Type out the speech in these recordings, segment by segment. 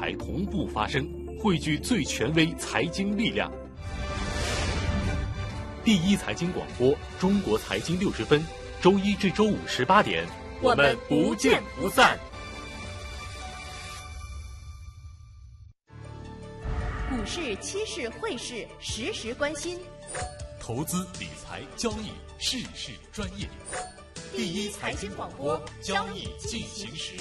台同步发声，汇聚最权威财经力量。第一财经广播，中国财经60分，周一至周五18点，我们不见不散。 股市、期市、汇市，时时关心。 投资理财交易，事事专业。第一财经广播，交易进行时。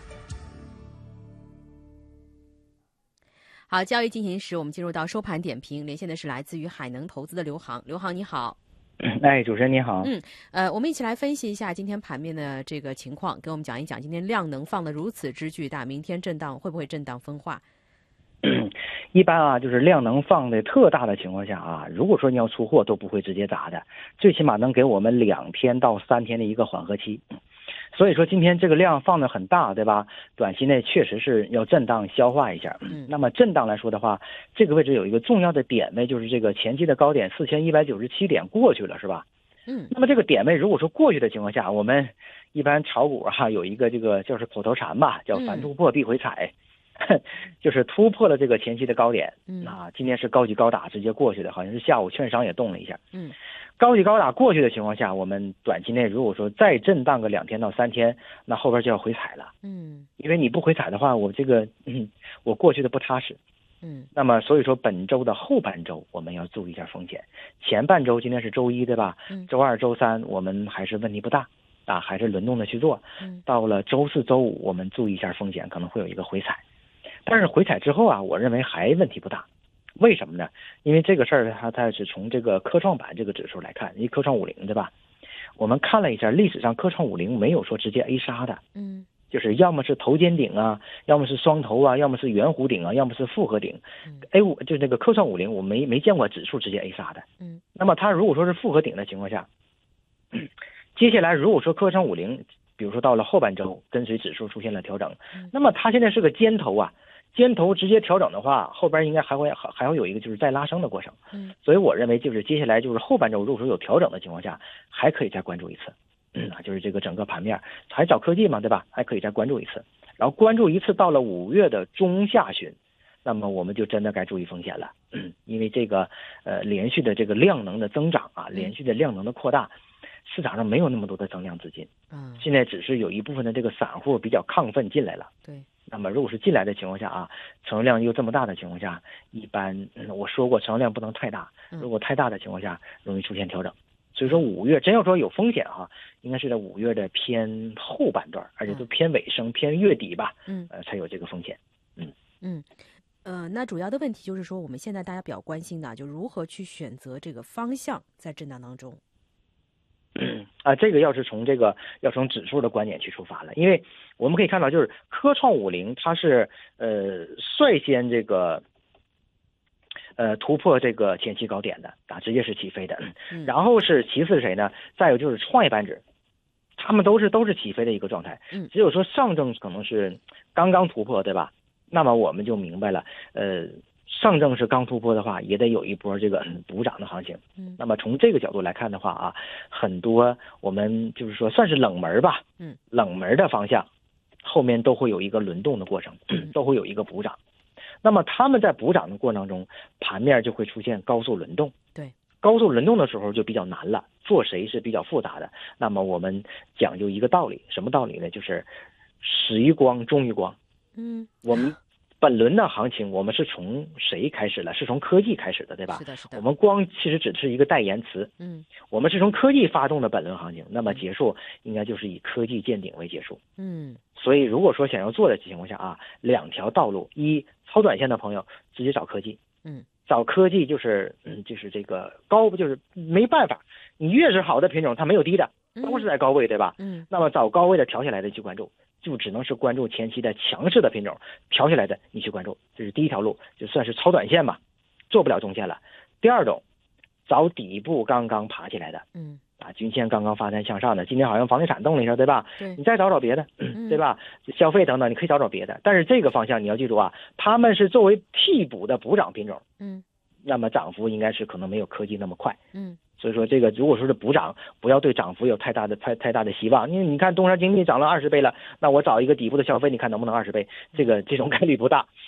好，交易进行时，我们进入到收盘点评，连线的是来自于海能投资的刘航。刘航你好。 哎，主持人你好。 我们一起来分析一下今天盘面的这个情况，给我们讲一讲今天量能放得如此之巨大，明天震荡会不会震荡分化？ 一般啊，就是量能放的特大的情况下啊，如果说你要出货都不会直接砸的，最起码能给我们2天到3天的一个缓和期。所以说今天这个量放得很大，对吧？短期内确实是要震荡消化一下。那么震荡来说的话，这个位置有一个重要的点位，就是这个前期的高点4197点过去了，是吧？那么这个点位如果说过去的情况下，我们一般炒股有一个这个就是口头禅吧，叫凡突破必回踩。就是突破了这个前期的高点，今天是高举高打直接过去的，好像是下午券商也动了一下，高举高打过去的情况下，我们短期内如果说再震荡个2天到3天，那后边就要回踩了，因为你不回踩的话，我这个我过去的不踏实，那么所以说本周的后半周我们要注意一下风险，前半周今天是周一对吧？周二周三我们还是问题不大。还是轮动的去做，到了周四周五我们注意一下风险，可能会有一个回踩。但是回踩之后啊，我认为还问题不大，为什么呢？因为这个事儿它是从这个科创板这个指数来看，因为科创50对吧？我们看了一下历史上科创50没有说直接 A 杀的，就是要么是头肩顶啊，要么是双头啊，要么是圆弧顶啊，要么是复合顶。A5就是那个科创50，我没见过指数直接 A 杀的。那么它如果说是复合顶的情况下，接下来如果说科创50，比如说到了后半周跟随指数出现了调整，那么它现在是个尖头啊，尖头直接调整的话，后边应该还会有一个就是再拉升的过程。所以我认为就是接下来就是后半周如果说有调整的情况下，还可以再关注一次。就是这个整个盘面还找科技嘛，对吧？还可以再关注一次，然后关注一次到了5月的中下旬，那么我们就真的该注意风险了。因为这个连续的这个量能的增长啊，连续的量能的扩大，市场上没有那么多的增量资金，现在只是有一部分的这个散户比较亢奋进来了。对，那么如果是进来的情况下啊，成交量又这么大的情况下，一般我说过成交量不能太大，如果太大的情况下容易出现调整。所以说5月真要说有风险哈，应该是在5月的偏后半段，而且都偏尾声、偏月底吧，才有这个风险。 那主要的问题就是说，我们现在大家比较关心的，就如何去选择这个方向，在震荡当中。 这个要从指数的观点去出发了，因为我们可以看到，就是科创50它是率先这个突破这个前期高点的直接是起飞的，然后是其次是谁呢？再有就是创业板指，他们都是起飞的一个状态，只有说上证可能是刚刚突破，对吧？那么我们就明白了，上证是刚突破的话，也得有一波这个补涨的行情。那么从这个角度来看的话啊，很多我们就是说算是冷门吧，冷门的方向后面都会有一个轮动的过程，都会有一个补涨。那么他们在补涨的过程当中，盘面就会出现高速轮动。对，高速轮动的时候就比较难了，做谁是比较复杂的。那么我们讲究一个道理，什么道理呢？就是始于光，终于光。我们本轮的行情，我们是从谁开始了？是从科技开始的，对吧？是的，是的。我们光其实只是一个代言词。我们是从科技发动的本轮行情，那么结束应该就是以科技见顶为结束。所以如果说想要做的情况下啊，2条道路：一，超短线的朋友直接找科技。找科技就是这个高，就是没办法，你越是好的品种，它没有低的，都是在高位，对吧？那么找高位的调下来的去关注。就只能是关注前期的强势的品种，调下来的你去关注，这是第一条路，就算是超短线嘛，做不了中线了。第二种，找底部刚刚爬起来的，均线刚刚发展向上的，今天好像房地产动了一下，对吧？对，你再找别的，对吧？消费等等，你可以找别的，但是这个方向你要记住啊，他们是作为替补的补涨品种，那么涨幅应该是可能没有科技那么快，所以说这个如果说是补涨，不要对涨幅有太大的希望，因为你看东山精密涨了20倍了，那我找一个底部的消费，你看能不能20倍？这种概率不大。